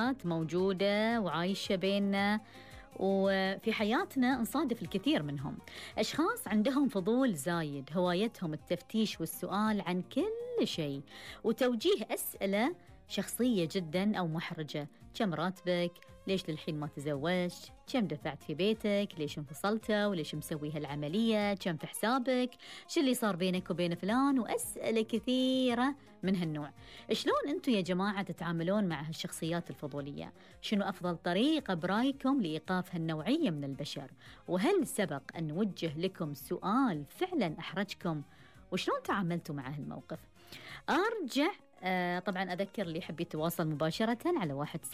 شخصيات موجودة وعايشة بيننا وفي حياتنا نصادف الكثير منهم. أشخاص عندهم فضول زايد، هوايتهم التفتيش والسؤال عن كل شيء وتوجيه أسئلة شخصية جدا أو محرجة. كم راتبك؟ ليش للحين ما تزوجت؟ كم دفعت في بيتك؟ ليش انفصلتوا؟ وليش مسوي هالعملية؟ كم في حسابك؟ شو اللي صار بينك وبين فلان؟ وأسئلة كثيرة من هالنوع. شلون أنتم يا جماعة تتعاملون مع هالشخصيات الفضولية؟ شنو أفضل طريقة برايكم لإيقاف هالنوعية من البشر؟ وهل سبق أن نوجه لكم سؤال فعلا أحرجكم؟ وشلون تعاملتوا مع هالموقف؟ أرجع طبعا أذكر اللي يحب يتواصل مباشرة على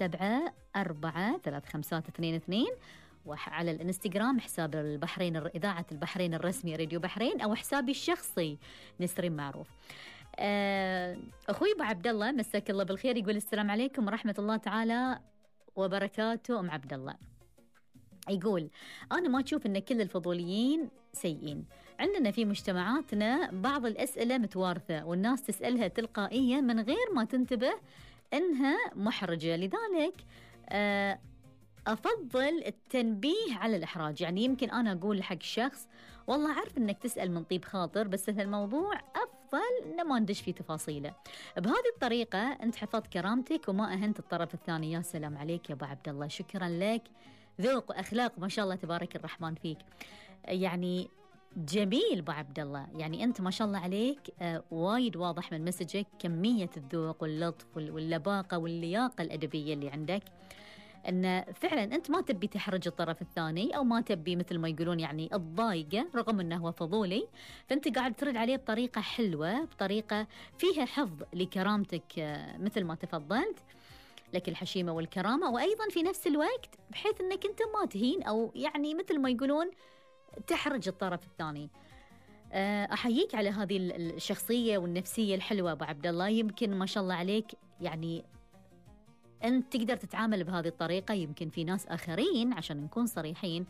17443522 وعلى الانستغرام حساب البحرين إذاعة البحرين الرسمي راديو بحرين، أو حسابي الشخصي نسرين معروف. أخوي أبو عبد الله مساك الله بالخير، يقول السلام عليكم ورحمة الله تعالى وبركاته. أم عبد الله يقول أنا ما أشوف أن كل الفضوليين سيئين. عندنا في مجتمعاتنا بعض الأسئلة متوارثة والناس تسألها تلقائية من غير ما تنتبه أنها محرجة، لذلك أفضل التنبيه على الإحراج. يعني يمكن أنا أقول حق شخص والله أعرف أنك تسأل من طيب خاطر، بس الموضوع أفضل أن ما ندش في تفاصيله. بهذه الطريقة أنت حفظت كرامتك وما أهنت الطرف الثاني. يا سلام عليك يا أبو عبد الله، شكرا لك، ذوق وأخلاق ما شاء الله تبارك الرحمن فيك. يعني جميل أبو عبد الله، يعني أنت ما شاء الله عليك وايد واضح من مسجك كمية الذوق واللطف واللباقة واللياقة الأدبية اللي عندك، أن فعلا أنت ما تبي تحرج الطرف الثاني أو ما تبي مثل ما يقولون يعني الضايقة رغم أنه هو فضولي، فأنت قاعد ترد عليه بطريقة حلوة، بطريقة فيها حفظ لكرامتك مثل ما تفضلت، لك الحشيمة والكرامة، وأيضا في نفس الوقت بحيث أنك أنت ما تهين أو يعني مثل ما يقولون تحرج الطرف الثاني. أحييك على هذه الشخصية والنفسية الحلوة أبو عبد الله. يمكن ما شاء الله عليك يعني أنت تقدر تتعامل بهذه الطريقة. يمكن في ناس آخرين عشان نكون صريحين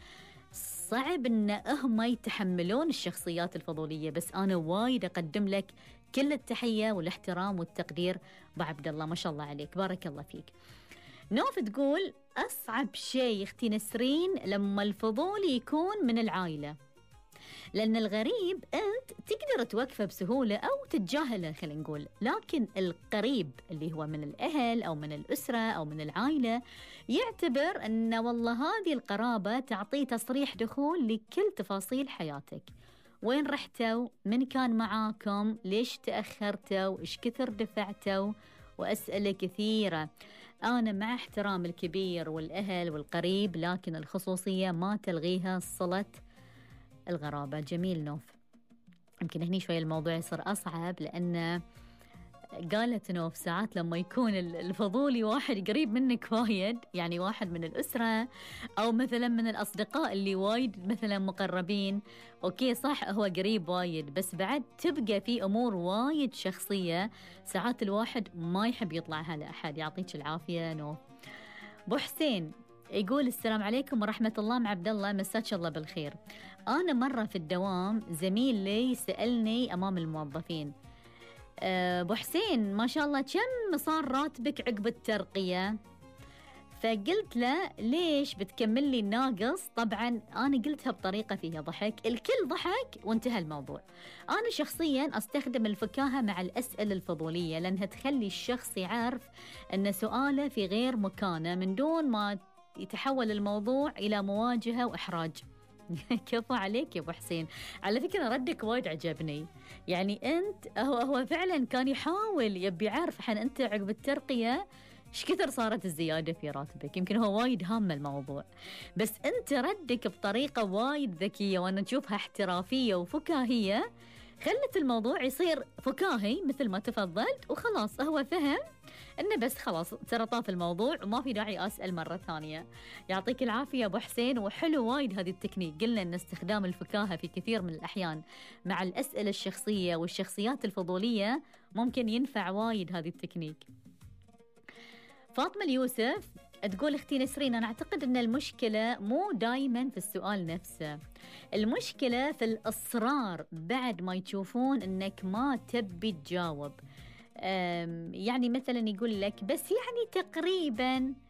صعب أن هم يتحملون الشخصيات الفضولية، بس أنا وايد أقدم لك كل التحية والاحترام والتقدير أبو عبد الله، ما شاء الله عليك، بارك الله فيك. نوف تقول أصعب شيء اختي نسرين لما الفضول يكون من العائلة، لأن الغريب أنت تقدر توقفه بسهولة أو تتجاهله خلينا نقول، لكن القريب اللي هو من الأهل أو من الأسرة أو من العائلة يعتبر أن والله هذه القرابة تعطيه تصريح دخول لكل تفاصيل حياتك. وين رحتوا؟ من كان معاكم؟ ليش تأخرتوا؟ إيش كثر دفعتوا؟ وأسئلة كثيرة. أنا مع احترام الكبير والأهل والقريب، لكن الخصوصية ما تلغيها صلة الغرابة. جميل نوف. يمكن هني شوي الموضوع يصير أصعب، لأن قالت نوف ساعات لما يكون الفضولي واحد قريب منك وايد، يعني واحد من الأسرة أو مثلا من الأصدقاء اللي وايد مثلا مقربين، أوكي صح هو قريب وايد، بس بعد تبقى في أمور وايد شخصية ساعات الواحد ما يحب يطلعها لأحد. يعطيك العافية نوف. أبو حسين يقول السلام عليكم ورحمة الله مع عبد الله، مساك الله بالخير. أنا مرة في الدوام زميل لي سألني أمام الموظفين أبو حسين ما شاء الله كم صار راتبك عقب الترقية؟ فقلت له ليش بتكمل لي الناقص؟ طبعا أنا قلتها بطريقة فيها ضحك، الكل ضحك وانتهى الموضوع. أنا شخصيا أستخدم الفكاهة مع الأسئلة الفضولية لأنها تخلي الشخص يعرف أن سؤاله في غير مكانه من دون ما يتحول الموضوع إلى مواجهة وإحراج. كفو عليك يا أبو حسين، على فكرة ردك وايد عجبني. يعني أنت هو فعلا كان يحاول يبي يعرف حين أنت عقب الترقية إيش كثر صارت الزيادة في راتبك. يمكن هو وايد هام الموضوع، بس أنت ردك بطريقة وايد ذكية وأنا أشوفها احترافية وفكاهية، خلت الموضوع يصير فكاهي مثل ما تفضلت، وخلاص هو فهم إنه بس خلاص ترى طاف الموضوع وما في داعي أسأل مرة ثانية. يعطيك العافية أبو حسين، وحلو وايد هذه التكنيك. قلنا إن استخدام الفكاهة في كثير من الأحيان مع الأسئلة الشخصية والشخصيات الفضولية ممكن ينفع وايد هذه التكنيك. فاطمة اليوسف تقول اختي نسرين أنا أعتقد أن المشكلة مو دايما في السؤال نفسه، المشكلة في الإصرار بعد ما يشوفون أنك ما تبي تجاوب. يعني مثلا يقول لك بس يعني تقريبا